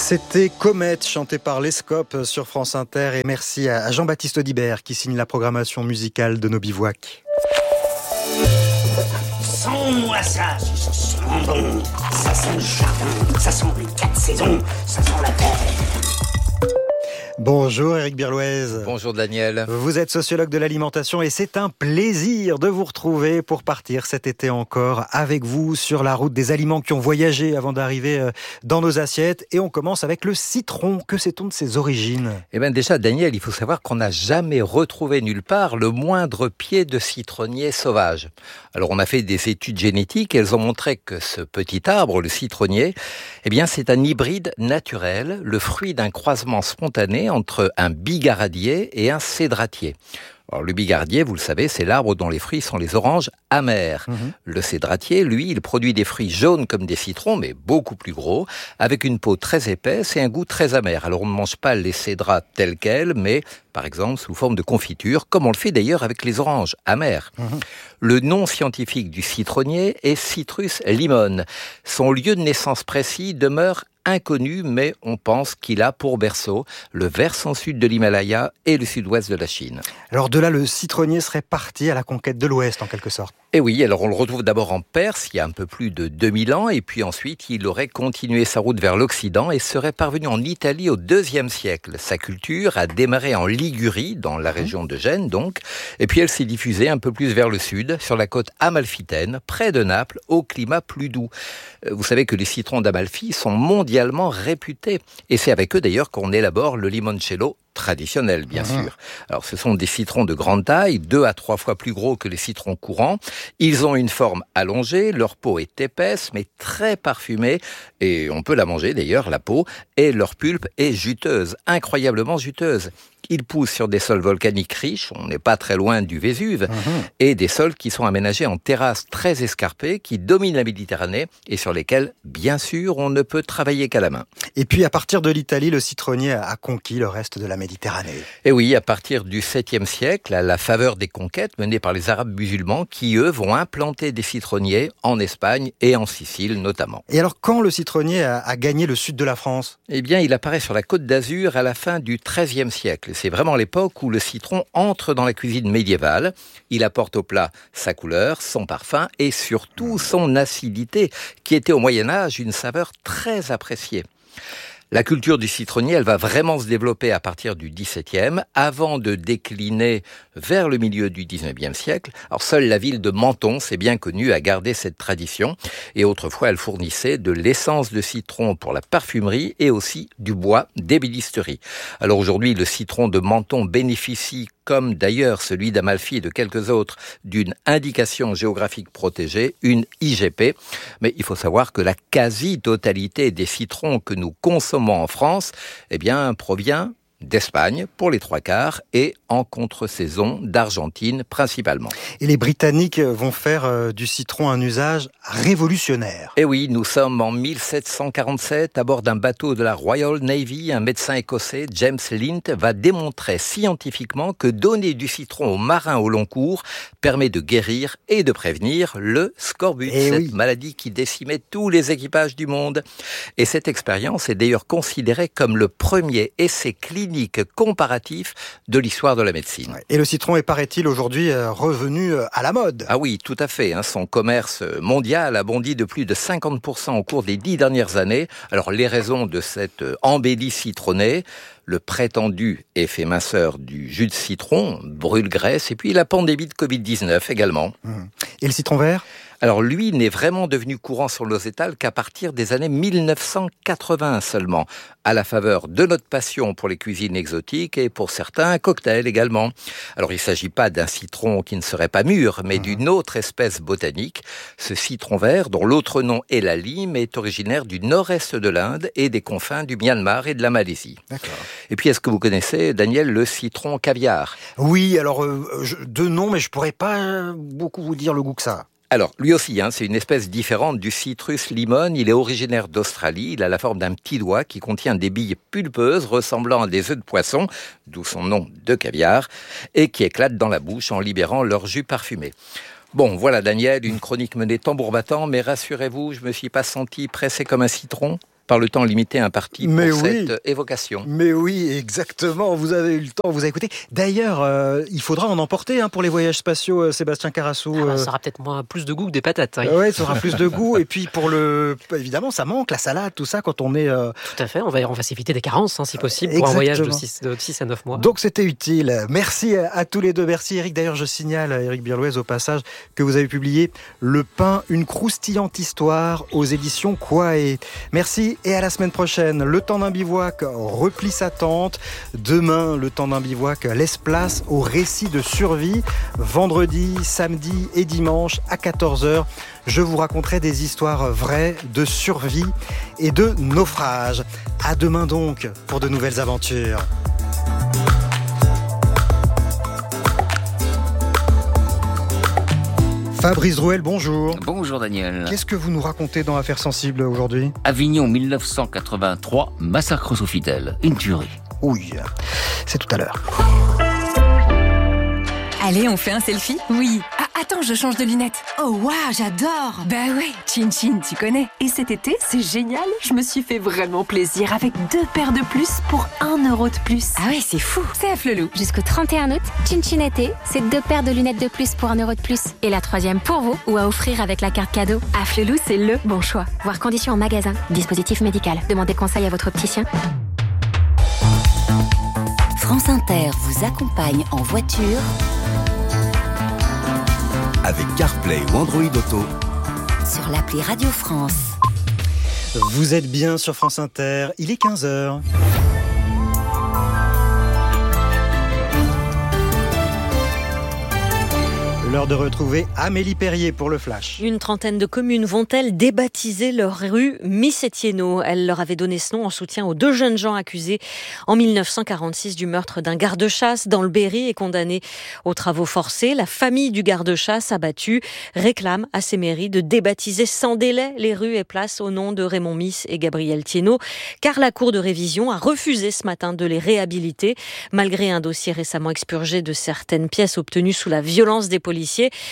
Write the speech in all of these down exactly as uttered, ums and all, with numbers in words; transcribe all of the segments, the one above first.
C'était Comète, chanté par Les Scopes sur France Inter. Et merci à Jean-Baptiste Audibert qui signe la programmation musicale de nos bivouacs. Sens-moi ça, ça sent bon, ça sent le charbon, ça sent les quatre saisons, ça sent la terre. Bonjour Éric Birlouez. Bonjour Daniel. Vous êtes sociologue de l'alimentation et c'est un plaisir de vous retrouver pour partir cet été encore avec vous sur la route des aliments qui ont voyagé avant d'arriver dans nos assiettes. Et on commence avec le citron. Que sait-on de ses origines ? Eh bien déjà Daniel, il faut savoir qu'on n'a jamais retrouvé nulle part le moindre pied de citronnier sauvage. Alors on a fait des études génétiques et elles ont montré que ce petit arbre, le citronnier, eh bien c'est un hybride naturel, le fruit d'un croisement spontané entre un bigaradier et un cédratier. Alors, le bigaradier, vous le savez, c'est l'arbre dont les fruits sont les oranges amères. Mmh. Le cédratier, lui, il produit des fruits jaunes comme des citrons, mais beaucoup plus gros, avec une peau très épaisse et un goût très amer. Alors, on ne mange pas les cédrats tels quels, mais par exemple sous forme de confiture, comme on le fait d'ailleurs avec les oranges amères. Mmh. Le nom scientifique du citronnier est Citrus limon. Son lieu de naissance précis demeure inconnu, mais on pense qu'il a pour berceau le versant sud de l'Himalaya et le sud-ouest de la Chine. Alors de là, le citronnier serait parti à la conquête de l'Ouest, en quelque sorte. Et oui, alors on le retrouve d'abord en Perse, il y a un peu plus de deux mille ans, et puis ensuite il aurait continué sa route vers l'Occident et serait parvenu en Italie au deuxième siècle. Sa culture a démarré en Ligurie, dans la région de Gênes donc, et puis elle s'est diffusée un peu plus vers le sud, sur la côte amalfitaine, près de Naples, au climat plus doux. Vous savez que les citrons d'Amalfi sont mondialement réputés, et c'est avec eux d'ailleurs qu'on élabore le limoncello traditionnel, bien mmh. sûr. Alors, ce sont des citrons de grande taille, deux à trois fois plus gros que les citrons courants. Ils ont une forme allongée, leur peau est épaisse, mais très parfumée, et on peut la manger d'ailleurs, la peau, et leur pulpe est juteuse, incroyablement juteuse. Ils poussent sur des sols volcaniques riches, on n'est pas très loin du Vésuve, mmh. et des sols qui sont aménagés en terrasses très escarpées, qui dominent la Méditerranée, et sur lesquels, bien sûr, on ne peut travailler qu'à la main. Et puis, à partir de l'Italie, le citronnier a conquis le reste de la Méditerranée. Et oui, à partir du septième siècle, à la faveur des conquêtes menées par les Arabes musulmans, qui, eux, vont implanter des citronniers en Espagne et en Sicile, notamment. Et alors, quand le citronnier a, a gagné le sud de la France ? Eh bien, il apparaît sur la Côte d'Azur à la fin du treizième siècle. C'est vraiment l'époque où le citron entre dans la cuisine médiévale. Il apporte au plat sa couleur, son parfum et surtout son acidité, qui était au Moyen-Âge une saveur très appréciée. La culture du citronnier, elle va vraiment se développer à partir du dix-septième, avant de décliner vers le milieu du dix-neuvième siècle. Alors, seule la ville de Menton, c'est bien connu, a gardé cette tradition. Et autrefois, elle fournissait de l'essence de citron pour la parfumerie et aussi du bois d'ébénisterie. Alors aujourd'hui, le citron de Menton bénéficie, comme d'ailleurs celui d'Amalfi et de quelques autres, d'une indication géographique protégée, une I G P. Mais il faut savoir que la quasi-totalité des citrons que nous consommons en France, eh bien, provient d'Espagne pour les trois quarts et en contre-saison d'Argentine principalement. Et les Britanniques vont faire euh, du citron un usage révolutionnaire. Et oui, nous sommes en mille sept cent quarante-sept à bord d'un bateau de la Royal Navy. Un médecin écossais, James Lind, va démontrer scientifiquement que donner du citron aux marins au long cours permet de guérir et de prévenir le scorbut, et cette oui. maladie qui décimait tous les équipages du monde. Et cette expérience est d'ailleurs considérée comme le premier essai clinique comparatif de l'histoire de la médecine. Et le citron est, paraît-il, aujourd'hui revenu à la mode. Ah oui, tout à fait. Hein. Son commerce mondial a bondi de plus de cinquante pour cent au cours des dix dernières années. Alors, les raisons de cette embellie citronnée, le prétendu effet minceur du jus de citron, brûle-graisse, et puis la pandémie de covid dix-neuf également. Et le citron vert ? Alors lui n'est vraiment devenu courant sur nos étals qu'à partir des années mille neuf cent quatre-vingts seulement, à la faveur de notre passion pour les cuisines exotiques et pour certains cocktails également. Alors il ne s'agit pas d'un citron qui ne serait pas mûr, mais mmh. d'une autre espèce botanique. Ce citron vert, dont l'autre nom est la lime, est originaire du nord-est de l'Inde et des confins du Myanmar et de la Malaisie. D'accord. Et puis est-ce que vous connaissez, Daniel, le citron caviar ? Oui, alors euh, je, deux noms, mais je ne pourrais pas beaucoup vous dire le goût que ça a. Alors, lui aussi, hein, c'est une espèce différente du Citrus limon. Il est originaire d'Australie. Il a la forme d'un petit doigt qui contient des billes pulpeuses ressemblant à des œufs de poisson, d'où son nom de caviar, et qui éclatent dans la bouche en libérant leur jus parfumé. Bon, voilà Daniel, une chronique menée tambour battant, mais rassurez-vous, je me suis pas senti pressé comme un citron. par le temps limité imparti Mais pour oui. cette évocation. Mais oui, exactement, vous avez eu le temps, vous avez écouté. D'ailleurs, euh, il faudra en emporter hein, pour les voyages spatiaux, euh, Sébastien Carassou. Ah bah, euh... ça aura peut-être moins, plus de goût que des patates. Oui. Euh, ouais, ça aura plus de goût. Et puis pour le, évidemment, ça manque la salade, tout ça quand on est. Euh... Tout à fait. On va, on va s'éviter des carences, hein, si possible, pour Exactement. un voyage de six, de six à neuf mois. Donc c'était utile. Merci à tous les deux. Merci Eric. D'ailleurs, je signale à Eric Birlouez au passage que vous avez publié Le pain, une croustillante histoire aux éditions Quae. Merci et à la semaine prochaine. Le temps d'un bivouac replie sa tente. Demain, le temps d'un bivouac laisse place au récit de survie. Vendredi, samedi et dimanche à quatorze heures, je vous raconterai des histoires vraies de survie et de naufrage. À demain donc pour de nouvelles aventures. Fabrice Drouel, bonjour. Bonjour Daniel. Qu'est-ce que vous nous racontez dans Affaires sensibles aujourd'hui ? Avignon mille neuf cent quatre-vingt-trois, massacre sous Sofitel, une tuerie. Oui, c'est tout à l'heure. Allez, on fait un selfie ? Oui. Ah, attends, je change de lunettes. Oh, waouh, j'adore. Bah ouais, Chin Chin, tu connais. Et cet été, c'est génial. Je me suis fait vraiment plaisir avec deux paires de plus pour un euro de plus. Ah ouais, c'est fou. C'est à Flelou. Jusqu'au trente et un août, Chin Chin été, c'est deux paires de lunettes de plus pour un euro de plus. Et la troisième pour vous, ou à offrir avec la carte cadeau. À Flelou, c'est le bon choix. Voir conditions en magasin. Dispositif médical. Demandez conseil à votre opticien. France Inter vous accompagne en voiture avec CarPlay ou Android Auto sur l'appli Radio France. Vous êtes bien sur France Inter, il est quinze heures. L'heure de retrouver Amélie Perrier pour le Flash. Une trentaine de communes vont-elles débaptiser leur rue Miss Etienneau ? Elle leur avait donné ce nom en soutien aux deux jeunes gens accusés en mille neuf cent quarante-six du meurtre d'un garde-chasse dans le Berry et condamnés aux travaux forcés. La famille du garde-chasse abattu réclame à ses mairies de débaptiser sans délai les rues et places au nom de Raymond Miss et Gabriel Thienot, car la Cour de révision a refusé ce matin de les réhabiliter, malgré un dossier récemment expurgé de certaines pièces obtenues sous la violence des policiers.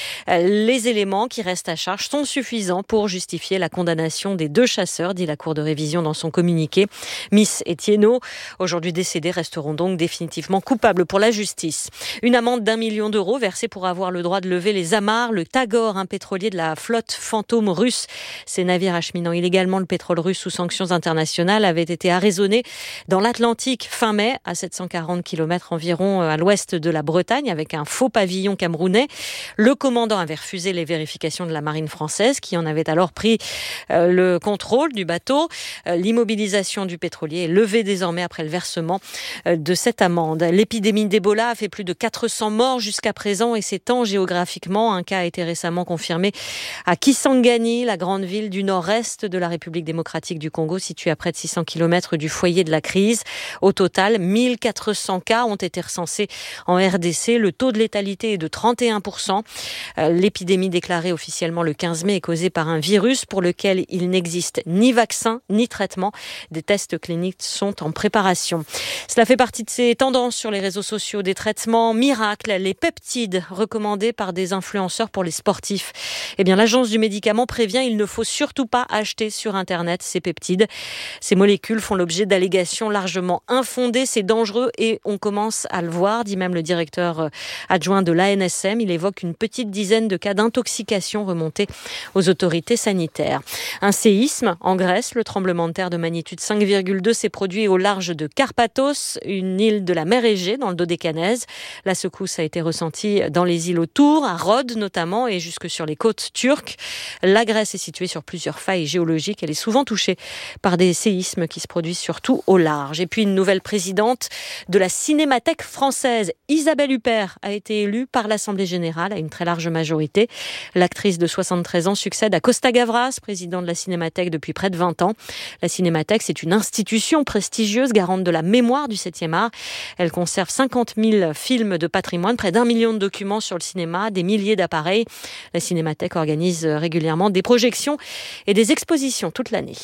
Les éléments qui restent à charge sont suffisants pour justifier la condamnation des deux chasseurs, dit la Cour de révision dans son communiqué. Miss et Thienot, aujourd'hui décédés, resteront donc définitivement coupables pour la justice. Une amende d'un million d'euros versée pour avoir le droit de lever les amarres. Le Tagor, un pétrolier de la flotte fantôme russe, ces navires acheminant illégalement le pétrole russe sous sanctions internationales, avait été arraisonné dans l'Atlantique fin mai, à sept cent quarante kilomètres environ à l'ouest de la Bretagne, avec un faux pavillon camerounais. Le commandant avait refusé les vérifications de la marine française, qui en avait alors pris euh, le contrôle du bateau. Euh, l'immobilisation du pétrolier est levée désormais après le versement euh, de cette amende. L'épidémie d'Ebola a fait plus de quatre cents morts jusqu'à présent et s'étend géographiquement. Un cas a été récemment confirmé à Kisangani, la grande ville du nord-est de la République démocratique du Congo, située à près de six cents kilomètres du foyer de la crise. Au total, mille quatre cents cas ont été recensés en R D C. Le taux de létalité est de trente et un pour cent. L'épidémie déclarée officiellement le quinze mai est causée par un virus pour lequel il n'existe ni vaccin ni traitement. Des tests cliniques sont en préparation. Cela fait partie de ces tendances sur les réseaux sociaux, des traitements miracles, les peptides recommandés par des influenceurs pour les sportifs. Eh bien, l'agence du médicament prévient, il ne faut surtout pas acheter sur Internet ces peptides. Ces molécules font l'objet d'allégations largement infondées, c'est dangereux et on commence à le voir, dit même le directeur adjoint de l'A N S M. Il évoque une petite dizaine de cas d'intoxication remontés aux autorités sanitaires. Un séisme en Grèce, le tremblement de terre de magnitude cinq virgule deux s'est produit au large de Karpathos, une île de la mer Égée dans le Dodécanèse. La secousse a été ressentie dans les îles autour, à Rhodes notamment, et jusque sur les côtes turques. La Grèce est située sur plusieurs failles géologiques. Elle est souvent touchée par des séismes qui se produisent surtout au large. Et puis une nouvelle présidente de la Cinémathèque française, Isabelle Huppert, a été élue par l'Assemblée générale à une très large majorité. L'actrice de soixante-treize ans succède à Costa Gavras, président de la Cinémathèque depuis près de vingt ans. La Cinémathèque, c'est une institution prestigieuse, garante de la mémoire du septième art. Elle conserve cinquante mille films de patrimoine, près d'un million de documents sur le cinéma, des milliers d'appareils. La Cinémathèque organise régulièrement des projections et des expositions toute l'année.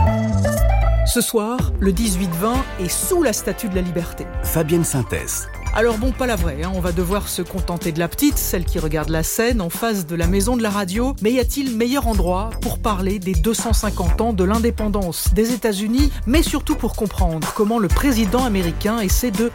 Ce soir, le dix-huit vingt est sous la Statue de la Liberté. Fabienne Synthèse. Alors bon, pas la vraie, hein. On va devoir se contenter de la petite, celle qui regarde la scène en face de la maison de la radio. Mais y a-t-il meilleur endroit pour parler des deux cent cinquante ans de l'indépendance des États-Unis, mais surtout pour comprendre comment le président américain essaie de